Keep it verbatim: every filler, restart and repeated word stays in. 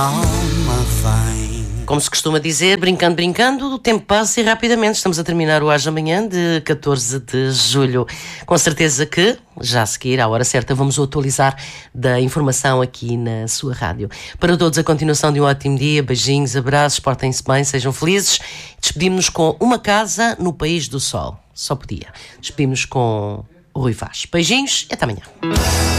Como se costuma dizer, brincando, brincando, o tempo passa e rapidamente estamos a terminar o Haja Amanhã de catorze de julho. Com certeza que, já a seguir, à hora certa, vamos atualizar da informação aqui na sua rádio. Para todos, a continuação de um ótimo dia, beijinhos, abraços, portem-se bem, sejam felizes. Despedimos-nos com Uma Casa no País do Sol. Só podia. Despedimos com o Rui Vaz. Beijinhos e até amanhã.